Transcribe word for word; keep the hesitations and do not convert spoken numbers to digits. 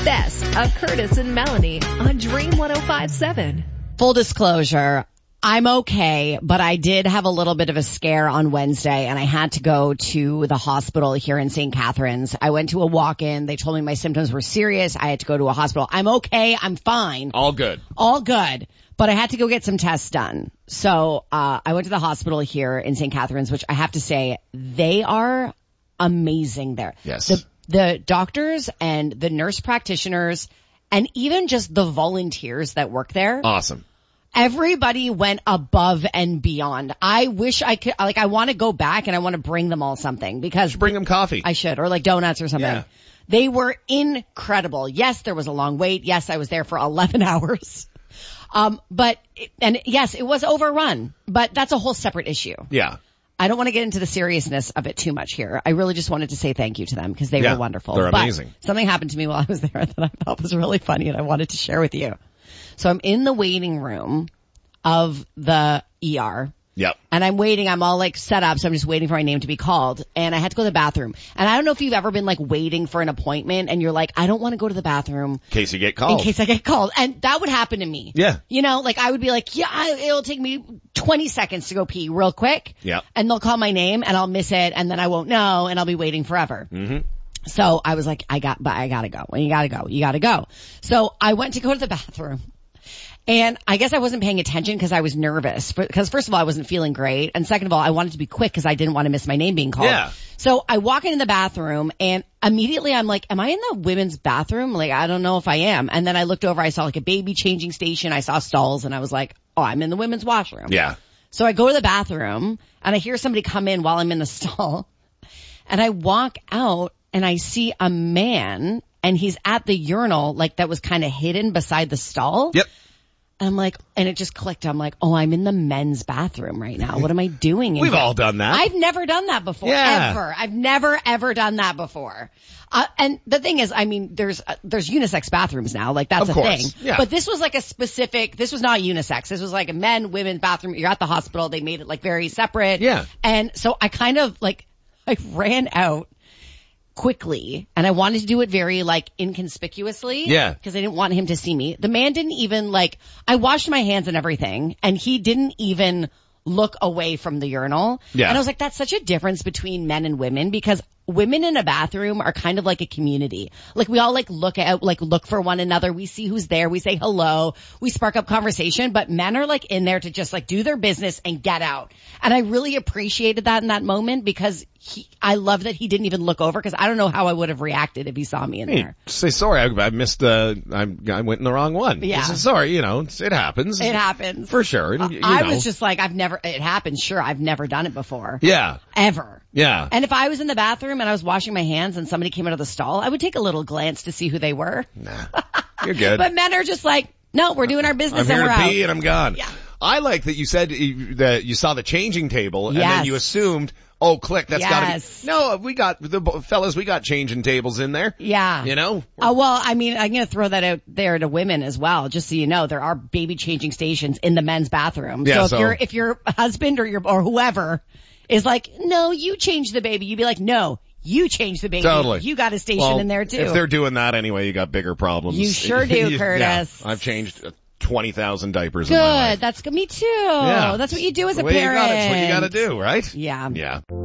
best of Curtis and Melanie on Dream one oh five point seven. Full disclosure, I'm okay, but I did have a little bit of a scare on Wednesday and I had to go to the hospital here in Saint Catharines. I went to a walk-in. They told me my symptoms were serious. I had to go to a hospital. I'm okay. I'm fine. All good. All good. But I had to go get some tests done. So, uh, I went to the hospital here in Saint Catharines, which I have to say, they are amazing there. Yes. The, the doctors and the nurse practitioners and even just the volunteers that work there. Awesome. Everybody went above and beyond. I wish I could, like, I want to go back and I want to bring them all something because. Bring them coffee. I should, or like donuts or something. Yeah. They were incredible. Yes, there was a long wait. Yes, I was there for eleven hours. Um, but, and yes, it was overrun, but that's a whole separate issue. Yeah. I don't want to get into the seriousness of it too much here. I really just wanted to say thank you to them because they Yeah, were wonderful. they're But amazing. something happened to me while I was there that I thought was really funny and I wanted to share with you. So I'm in the waiting room of the E R. Yep. And I'm waiting. I'm all like set up. So I'm just waiting for my name to be called. And I had to go to the bathroom. And I don't know if you've ever been like waiting for an appointment and you're like, I don't want to go to the bathroom. In case you get called. In case I get called. And that would happen to me. Yeah. You know, like I would be like, yeah, I, it'll take me twenty seconds to go pee real quick. Yeah. And they'll call my name and I'll miss it and then I won't know and I'll be waiting forever. Mm-hmm. So I was like, I got, but I gotta go. When you gotta go, you gotta go. So I went to go to the bathroom. And I guess I wasn't paying attention because I was nervous. Because first of all, I wasn't feeling great. And second of all, I wanted to be quick because I didn't want to miss my name being called. Yeah. So I walk into the bathroom and immediately I'm like, am I in the women's bathroom? Like, I don't know if I am. And then I looked over, I saw like a baby changing station. I saw stalls and I was like, oh, I'm in the women's washroom. Yeah. So I go to the bathroom and I hear somebody come in while I'm in the stall. And I walk out and I see a man and he's at the urinal like that was kind of hidden beside the stall. Yep. And I'm like, and it just clicked. I'm like, oh, I'm in the men's bathroom right now. What am I doing? in We've here? all done that. I've never done that before. Yeah. Ever. I've never, ever done that before. Uh, and the thing is, I mean, there's, uh, there's unisex bathrooms now. Like that's Of a course. thing. Yeah. But this was like a specific, this was not unisex. This was like a men, women's bathroom. You're at the hospital. They made it like very separate. Yeah. And so I kind of like, I ran out quickly and I wanted to do it very like inconspicuously. Yeah. Because I didn't want him to see me. The man didn't even like, I washed my hands and everything and he didn't even look away from the urinal. Yeah. And I was like, that's such a difference between men and women because women in a bathroom are kind of like a community. Like we all like look at, like look for one another. We see who's there. We say hello. We spark up conversation, but men are like in there to just like do their business and get out. And I really appreciated that in that moment because he, I love that he didn't even look over because I don't know how I would have reacted if he saw me in Hey, there. say sorry. I, I missed. Uh, I, I went in the wrong one. Yeah. Say, sorry. You know, it's, it happens. It happens. For sure. And, you I know. was just like, I've never, it happens. Sure. I've never done it before. Yeah. Ever. Yeah. And if I was in the bathroom and I was washing my hands and somebody came out of the stall, I would take a little glance to see who they were. Nah. You're good. But men are just like, no, we're doing our business I'm and here we're to out. pee and I'm gone. Yeah. I like that you said you- that you saw the changing table and then Yes. you assumed, oh, click, that's Yes. gotta be. No, we got, the bo- fellas, we got changing tables in there. Yeah. You know? Oh, well, I mean, I'm going to throw that out there to women as well, just so you know, there are baby changing stations in the men's bathroom. Yeah, so if so- your if your husband or your, or whoever is like, no, you change the baby, you'd be like, no, you change the baby. Totally. You got a station Well, in there too. If they're doing that anyway, you got bigger problems. You sure do, Yeah, Curtis. I've changed uh, twenty thousand diapers in my life. Good. That's good. Me too. Yeah. That's what you do as The a way you parent. got it, it's what you gotta do, right? Yeah. Yeah.